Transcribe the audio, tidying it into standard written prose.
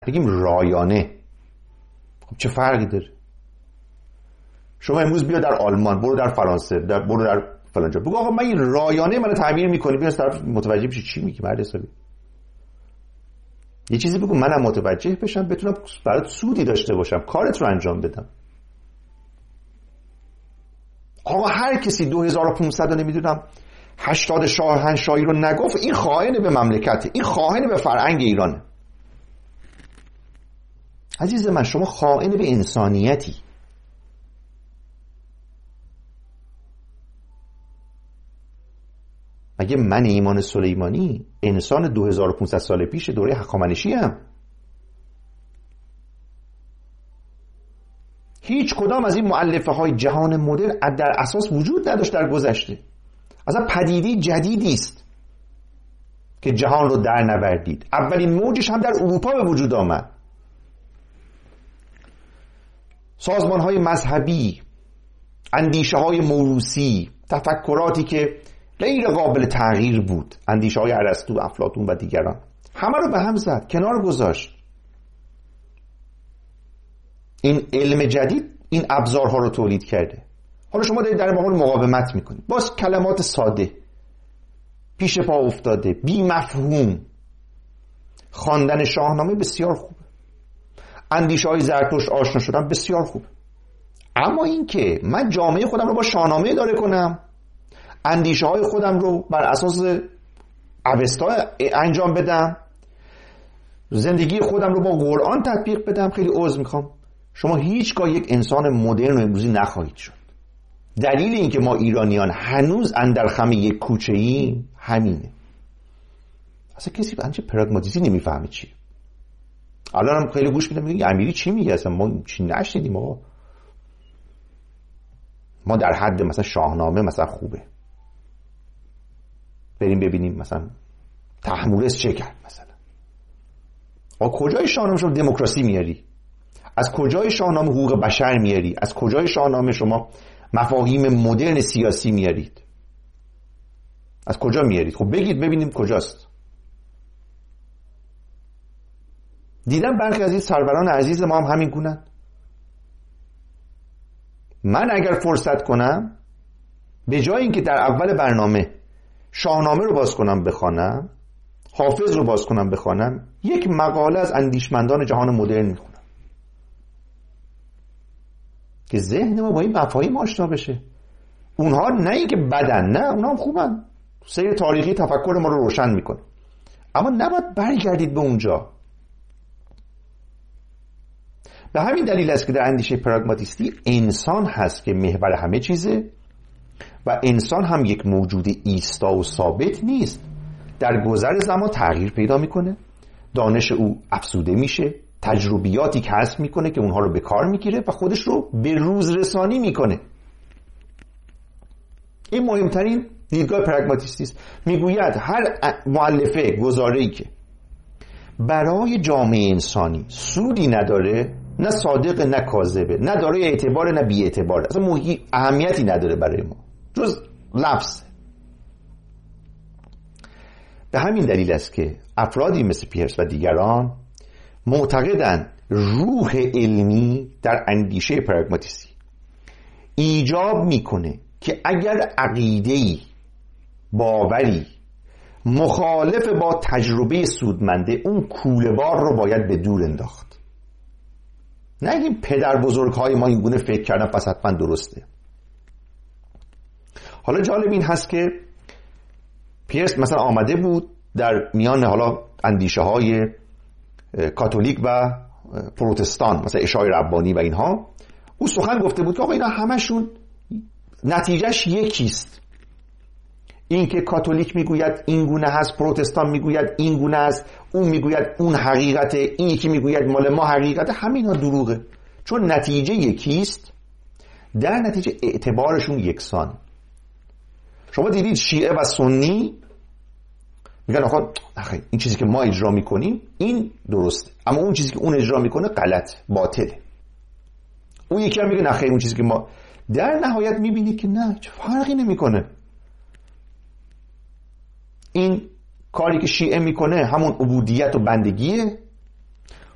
بگیم رایانه، خب چه فرقی داره؟ شما امروز بیا در آلمان، برو در فرانسه، برو در فلان جا، بگو آقا من این رایانه منو تعمیر میکنی، بیا از طرف متوجه بشی چی میگی مرد حسابی. یه چیزی بگو منم متوجه بشم، بتونم برات سودی داشته باشم، کارت رو انجام بدم. آقا هر کسی 2500 نمیدونم 80 شاهنشاهی رو نگفت، این خائن به مملکته، این خائن به فرهنگ ایرانه. عزیز من شما خائن به انسانیتی. مگه من ایمان سلیمانی انسان 2500 سال پیش دوره هخامنشی هم؟ هیچ کدام از این مؤلفه های جهان مدرن در اساس وجود نداشت در گذشته. اصلا پدیده جدیدی است که جهان رو در نوردید. اولین موجش هم در اروپا به وجود آمد. سازمان های مذهبی، اندیشه های موروثی، تفکراتی که غیر قابل تغییر بود، اندیشه های ارسطو، افلاطون و دیگران، همه رو به هم زد، کنار گذاشت. این علم جدید این ابزارها رو تولید کرده. حالا شما دارید در مقابل مقاومت میکنید باز کلمات ساده، پیش پا افتاده، بی مفهوم. خواندن شاهنامه بسیار خوبه، اندیشه های زرتشت آشنا شدن بسیار خوبه، اما این که من جامعه خودم رو با شاهنامه اداره کنم، اندیشه های خودم رو بر اساس اوستا انجام بدم، زندگی خودم رو با قرآن تطبیق بدم، خیلی عذر میخوام، شما هیچگاه یک انسان مدرن و امروزی نخواهید شد. دلیل این که ما ایرانیان هنوز اندر خم یک کوچه ایم همینه. اصلا کسی بنچه پراگماتیستی نمیفهمه چیه. الان هم خیلی گوش میدم میگه امیری چی میگه، اصلا ما چی نشنیدیم. ما در حد مثلا شاهنامه مثلا خوبه، بریم ببینیم مثلا تحمورس چه کرد مثلا. کجای شاهنامه شما دموکراسی میاری؟ از کجای شاهنامه حقوق بشر میاری؟ از کجای شاهنامه شما مفاهیم مدرن سیاسی میارید؟ از کجا میارید؟ خب بگید ببینیم کجاست. دیدم برخی از این سروران عزیز ما هم همین گونن. من اگر فرصت کنم به جای اینکه در اول برنامه شاهنامه رو باز کنم بخوانم، حافظ رو باز کنم بخوانم، یک مقاله از اندیشمندان جهان مدرن میخونم که ذهن ما با این مفاهیم آشنا بشه. اونها نه اینکه بدن، نه اونها هم خوبن، سیر تاریخی تفکر ما رو روشن میکنه، اما نباید برگردید به اونجا. به همین دلیل است که در اندیشه پراگماتیستی انسان هست که محور همه چیزه و انسان هم یک موجود ایستا و ثابت نیست. در گذر زمان تغییر پیدا میکنه، دانش او افزوده میشه، تجربیاتی کسب میکنه که اونها رو به کار میگیره و خودش رو به روز رسانی میکنه. این مهمترین دیدگاه پراگماتیستی است. میگوید هر مؤلفه گزاره‌ای که برای جامعه انسانی سودی نداره، نه صادق نه کاذبه، نه دارای اعتبار نه بی اعتبار، اصلا اهمیتی نداره برای ما جز لفظ. به همین دلیل است که افرادی مثل پیرس و دیگران معتقدند روح علمی در اندیشه پراگماتیستی ایجاب میکنه که اگر عقیده‌ای، باوری مخالف با تجربه سودمنده، اون کوله‌بار رو باید به دور انداخت. نگیم پدر بزرگهای ما این گونه فکر کردن پس حتما درسته. حالا جالب این هست که پیرس مثلا آمده بود در میان حالا اندیشه های کاتولیک و پروتستان، مثلا اشاعه ربانی و اینها، او سخن گفته بود که آقا اینا همشون نتیجهش یکیست. این که کاتولیک میگوید این گونه هست، پروتستان میگوید این گونه است، اون میگوید اون حقیقته، این یکی میگوید مال ما حقیقته، همین ها دروغه. چون نتیجه یکیست، در نتیجه اعتبارشون یکسان. شما دیدید شیعه و سنی میگن آقا این چیزی که ما اجرا میکنیم این درسته، اما اون چیزی که اون اجرا میکنه غلط، باطله. اون یکی هم میگه نه خیر اون چیزی که ما، در نهایت میبینید که نه چه فرقی نمیکنه. این کاری که شیعه میکنه همون عبودیت و بندگیه،